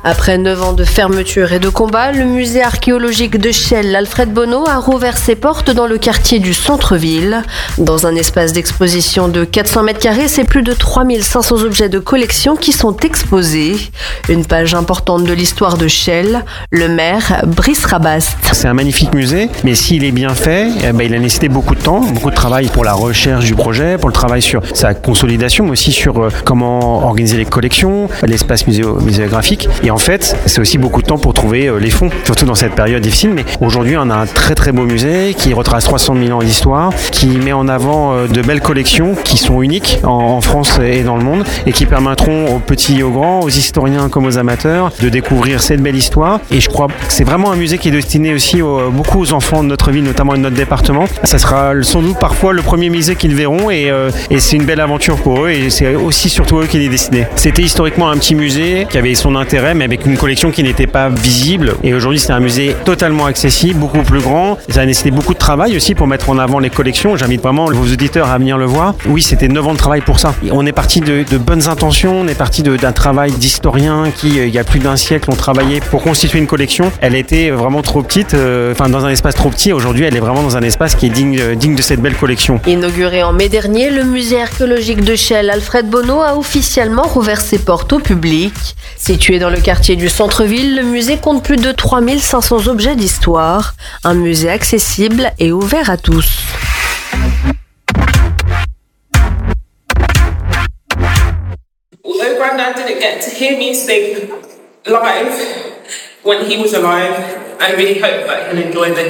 Après 9 ans de fermeture et de combat, le musée archéologique de Chelles Alfred Bonneau a rouvert ses portes dans le quartier du centre-ville. Dans un espace d'exposition de 400 m², c'est plus de 3500 objets de collection qui sont exposés. Une page importante de l'histoire de Chelles, le maire Brice Rabast. C'est un magnifique musée, mais s'il est bien fait, il a nécessité beaucoup de temps, beaucoup de travail pour la recherche du projet, pour le travail sur sa consolidation, mais aussi sur comment organiser les collections, l'espace muséographique. Et en fait, c'est aussi beaucoup de temps pour trouver les fonds, surtout dans cette période difficile. Mais aujourd'hui, on a un très très beau musée qui retrace 300 000 ans d'histoire, qui met en avant de belles collections qui sont uniques en France et dans le monde et qui permettront aux petits et aux grands, aux historiens comme aux amateurs, de découvrir cette belle histoire. Et je crois que c'est vraiment un musée qui est destiné aussi beaucoup aux enfants de notre ville, notamment de notre département. Ça sera sans doute parfois le premier musée qu'ils verront et c'est une belle aventure pour eux et c'est aussi surtout eux qui est destiné. C'était historiquement un petit musée qui avait son intérêt, mais avec une collection qui n'était pas visible. Et aujourd'hui, c'est un musée totalement accessible, beaucoup plus grand. Ça a nécessité beaucoup de travail aussi pour mettre en avant les collections. J'invite vraiment vos auditeurs à venir le voir. Oui, c'était 9 ans de travail pour ça. On est parti de bonnes intentions, on est parti d'un travail d'historiens qui, il y a plus d'un siècle, ont travaillé pour constituer une collection. Elle était vraiment trop petite, dans un espace trop petit. Aujourd'hui, elle est vraiment dans un espace qui est digne de cette belle collection. Inauguré en mai dernier, le musée archéologique de Chelles Alfred Bonneau a officiellement rouvert ses portes au public. Situé dans le quartier du centre-ville, le musée compte plus de 3500 objets d'histoire. Un musée accessible et ouvert à tous. Although Grandad didn't get to hear me sing live when he was alive, I really hope that he'll enjoy this.